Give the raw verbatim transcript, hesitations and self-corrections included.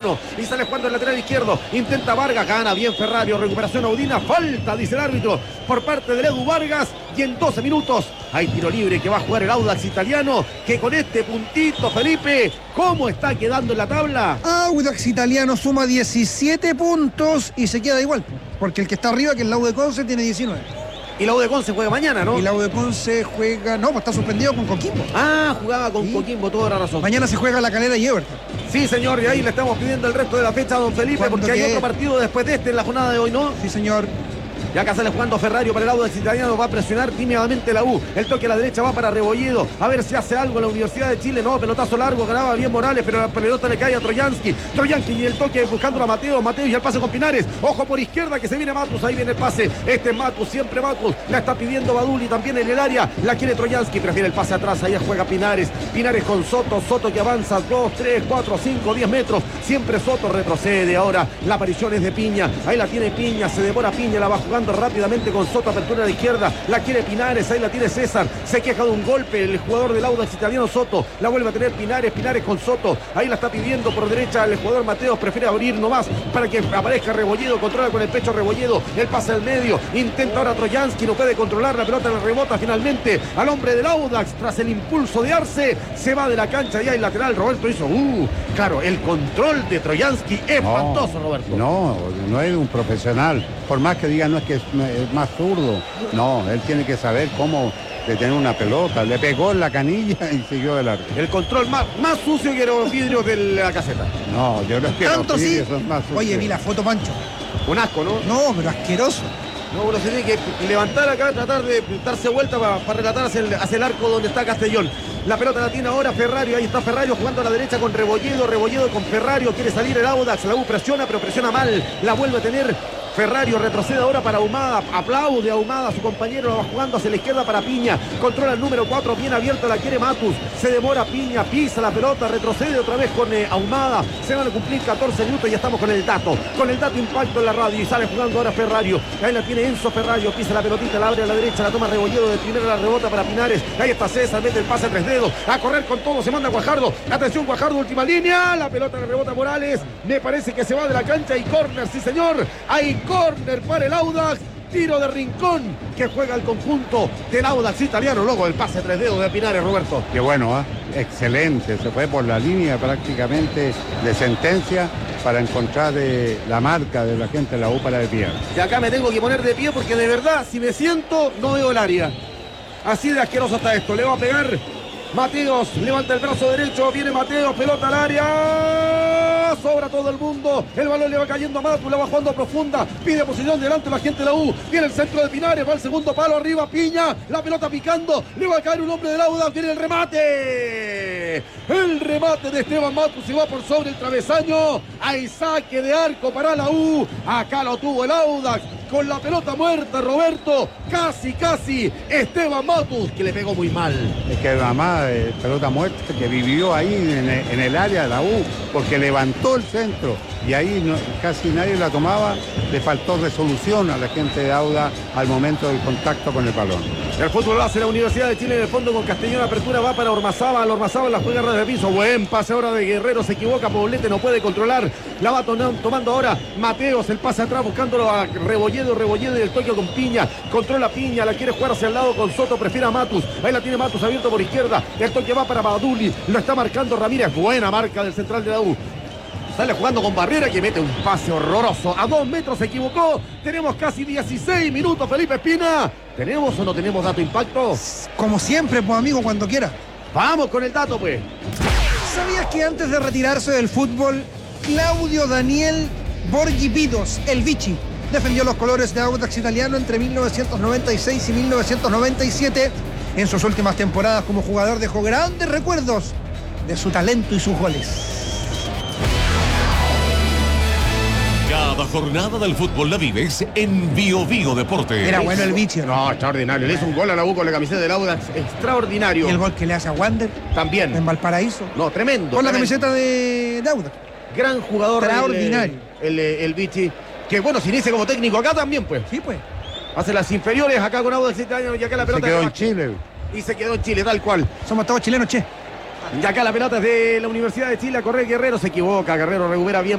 mano y sale jugando el lateral izquierdo. Intenta Vargas, gana bien Ferrario, recuperación Audina, falta, dice el árbitro, por parte del Edu Vargas. Y en doce minutos hay tiro libre que va a jugar el Audax Italiano, que con este puntito, Felipe, ¿cómo está quedando en la tabla? Audax Italiano suma diecisiete puntos y se queda igual, porque el que está arriba, que es el Laude Conce, tiene diecinueve. Y la U de Conce juega mañana, ¿no? Y la U de Conce juega... No, pues está suspendido con Coquimbo. Ah, jugaba con sí. Coquimbo, toda la razón. Mañana se juega La Calera y Everton. Sí, señor, y ahí le estamos pidiendo el resto de la fecha a don Felipe, porque hay otro partido después de este en la jornada de hoy, ¿no? Sí, señor. Y acá sale jugando Ferrario para el Audax Italiano, va a presionar tímidamente la U. El toque a la derecha va para Rebolledo. A ver si hace algo en la Universidad de Chile. No, pelotazo largo, ganaba bien Morales, pero la pelota le cae a Troyansky. Troyansky y el toque buscando a Mateo. Mateo y el pase con Pinares. Ojo por izquierda que se viene Matus. Ahí viene el pase. Este es Matus, siempre Matus. La está pidiendo Baduli también en el área. La quiere Troyansky, prefiere el pase atrás. Ahí juega Pinares. Pinares con Soto. Soto que avanza dos, tres, cuatro, cinco, diez metros. Siempre Soto retrocede ahora. La aparición es de Piña. Ahí la tiene Piña. Se demora Piña. La va jugando rápidamente con Soto, apertura a la izquierda, la quiere Pinares, ahí la tiene César, se queja de un golpe el jugador del Audax Italiano Soto, la vuelve a tener Pinares, Pinares con Soto, ahí la está pidiendo por derecha el jugador Mateos, prefiere abrir nomás para que aparezca Rebolledo, controla con el pecho Rebolledo, el pase al medio, intenta ahora Troyansky, no puede controlar, la pelota le rebota finalmente al hombre del Audax, tras el impulso de Arce, se va de la cancha y hay lateral, Roberto hizo, uh, claro, el control de Troyansky es no, espantoso, Roberto. No, no es un profesional, por más que diga no es que es es más zurdo, no, él tiene que saber cómo detener una pelota, le pegó en la canilla y siguió de largo. El control más, más sucio que los vidrios de la caseta. No, yo creo que tanto los vidrios sí. son más sucios. Oye, vi la foto, Pancho. Un asco, ¿no? No, pero asqueroso. No, uno se tiene que levantar acá, tratar de darse vuelta para, para relatar hacia el, hacia el arco donde está Castellón. La pelota la tiene ahora Ferrario, ahí está Ferrario jugando a la derecha con Rebolledo, Rebolledo con Ferrario, quiere salir el Audax, la U presiona, pero presiona mal, la vuelve a tener Ferrario, retrocede ahora para Ahumada, aplaude a Ahumada, su compañero la va jugando hacia la izquierda para Piña, controla el número cuatro, bien abierta, la quiere Matus, se demora Piña, pisa la pelota, retrocede otra vez con eh, Ahumada, se van a cumplir catorce minutos y ya estamos con el dato, con el dato impacto en la radio y sale jugando ahora Ferrario, ahí la tiene Enzo Ferrario, pisa la pelotita, la abre a la derecha, la toma Rebolledo, de primera la rebota para Pinares, ahí está César, mete el pase a tres dedos, a correr con todo, se manda Guajardo, atención Guajardo, última línea, la pelota le rebota a Morales, me parece que se va de la cancha y córner, sí señor, hay córner para el Audax, tiro de rincón que juega el conjunto del Audax Italiano, luego el pase a tres dedos de Pinares, Roberto. Qué bueno, ¿eh? Excelente, se fue por la línea prácticamente de sentencia para encontrar eh, la marca de la gente de la U para desviar. Y acá me tengo que poner de pie porque de verdad, si me siento, no veo el área. Así de asqueroso está esto, le va a pegar Mateos, levanta el brazo derecho, viene Mateos, pelota al área, sobra todo el mundo, el balón le va cayendo a Matus, la va jugando profunda, pide posición delante la gente de la U, viene el centro de Pinares, va el segundo palo arriba, Piña, la pelota picando, le va a caer un hombre del Audax, viene el remate, el remate de Esteban Matus y va por sobre el travesaño, hay saque de arco para la U, acá lo tuvo el Audax, con la pelota muerta, Roberto, casi, casi, Esteban Matus, que le pegó muy mal. Es que además eh, pelota muerta que vivió ahí en el, en el área de la U, porque levantó el centro y ahí no, casi nadie la tomaba, le faltó resolución a la gente de Audax al momento del contacto con el balón. El fútbol lo hace la Universidad de Chile en el fondo con Castellón, apertura va para Ormazábal, Ormazábal la juega de piso, buen pase ahora de Guerrero, se equivoca, Poblete no puede controlar, la va tomando ahora Mateos, el pase atrás buscándolo a Rebolledo, Rebolledo y el toque con Piña, controla Piña, la quiere jugar hacia el lado con Soto, prefiere a Matus, ahí la tiene Matus abierto por izquierda, el toque va para Baduli, lo está marcando Ramírez, buena marca del central de la U. Sale jugando con Barrera que mete un pase horroroso. A dos metros se equivocó. Tenemos casi dieciséis minutos, Felipe Espina. ¿Tenemos o no tenemos dato impacto? Como siempre, pues amigo, cuando quiera. Vamos con el dato, pues. ¿Sabías que antes de retirarse del fútbol, Claudio Daniel Borghi Vidos, el Vichy, defendió los colores de Audax Italiano entre mil novecientos noventa y seis y mil novecientos noventa y siete? En sus últimas temporadas como jugador dejó grandes recuerdos de su talento y sus goles. Cada jornada del fútbol la vives en Bio Bio Deportes. Era bueno el Vichy, ¿no? No, extraordinario. Le hizo un gol a la U con la camiseta del Audax. Extraordinario. Y el gol que le hace a Wander También. en Valparaíso. No, tremendo. Con la tremendo. camiseta de, de Audax. Gran jugador. Extraordinario. El, el, el Vichy. Que bueno, se inicia como técnico acá también, pues. Sí, pues. Hace las inferiores acá con Audax Italiano y acá la pelota. Se quedó de en Chile. Y se quedó en Chile, tal cual. Somos todos chilenos, che. Y acá la pelota es de la Universidad de Chile, a correr Guerrero, se equivoca, Guerrero recupera bien